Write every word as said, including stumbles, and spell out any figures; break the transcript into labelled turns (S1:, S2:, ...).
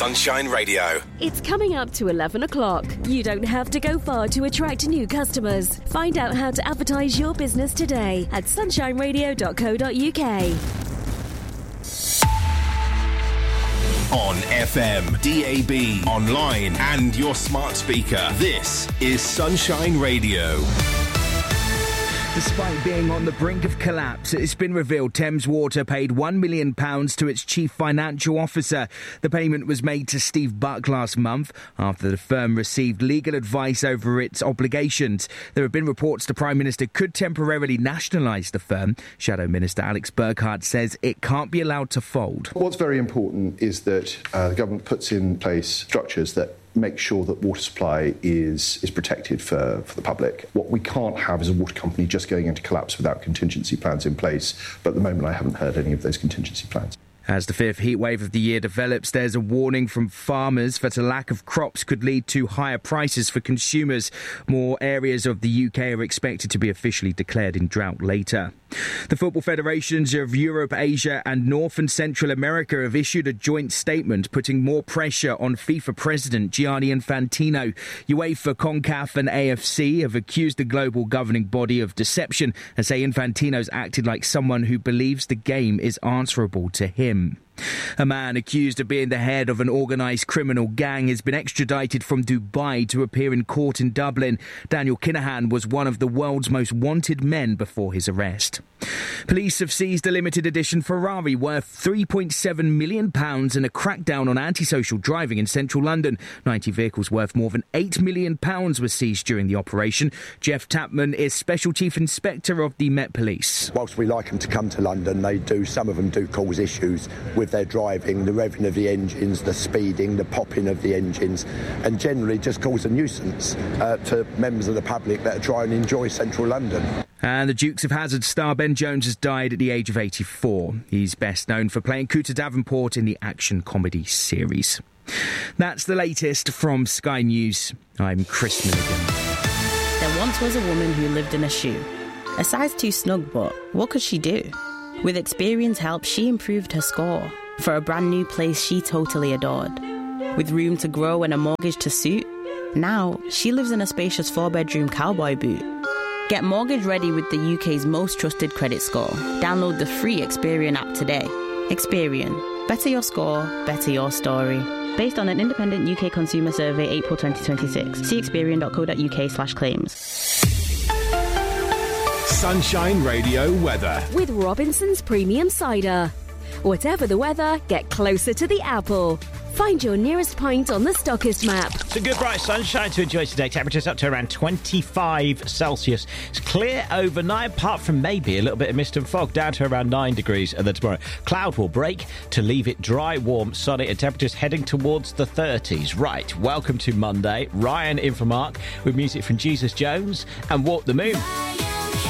S1: Sunshine Radio.
S2: It's coming up to eleven o'clock. You don't have to go far to attract new customers. Find out how to advertise your business today at sunshine radio dot co dot uk.
S1: On F M, D A B, online and your smart speaker. This is Sunshine Radio.
S3: Despite being on the brink of collapse, it's been revealed Thames Water paid one million pounds to its chief financial officer. The payment was made to Steve Buck last month after the firm received legal advice over its obligations. There have been reports the Prime Minister could temporarily nationalise the firm. Shadow Minister Alex Burkhardt says it can't be allowed to fold.
S4: What's very important is that uh, the government puts in place structures that make sure that water supply is is protected for, for the public. What we can't have is a water company just going into collapse without contingency plans in place. But at the moment, I haven't heard any of those contingency plans.
S3: As the fifth heatwave of the year develops, there's a warning from farmers that a lack of crops could lead to higher prices for consumers. More areas of the U K are expected to be officially declared in drought later. The football federations of Europe, Asia and North and Central America have issued a joint statement putting more pressure on FIFA President Gianni Infantino. UEFA, CONCACAF and A F C have accused the global governing body of deception and say Infantino's acted like someone who believes the game is answerable to him. A man accused of being the head of an organised criminal gang has been extradited from Dubai to appear in court in Dublin. Daniel Kinahan was one of the world's most wanted men before his arrest. Police have seized a limited edition Ferrari worth three point seven million pounds in a crackdown on antisocial driving in central London. ninety vehicles worth more than eight million pounds were seized during the operation. Jeff Tapman is Special Chief Inspector of the Met Police.
S5: Whilst we like them to come to London, they do, some of them do cause issues with their driving, the revving of the engines, the speeding, the popping of the engines, and generally just cause a nuisance uh, to members of the public that try and enjoy central London.
S3: And the Dukes of Hazzard star Ben Jones has died at the age of eighty-four. He's best known for playing Cooter Davenport in the action comedy series. That's the latest from Sky News. I'm Chris Milligan.
S6: There once was a woman who lived in a shoe. A size too snug, but what could she do? With Experian's help, she improved her score for a brand new place she totally adored. With room to grow and a mortgage to suit, now she lives in a spacious four-bedroom cowboy boot. Get mortgage ready with the U K's most trusted credit score. Download the free Experian app today. Experian. Better your score, better your story. Based on an independent U K consumer survey, April twenty twenty-six. See experian dot co dot uk slash claims.
S1: Sunshine Radio weather.
S2: With Robinson's Premium Cider. Whatever the weather, get closer to the apple. Find your nearest pint on the Stockist map.
S7: Some good bright sunshine to enjoy today. Temperatures up to around twenty-five Celsius. It's clear overnight, apart from maybe a little bit of mist and fog, down to around nine degrees. And then tomorrow, cloud will break to leave it dry, warm, sunny, and temperatures heading towards the thirties. Right, welcome to Monday. Ryan in for Mark with music from Jesus Jones and Walk the Moon.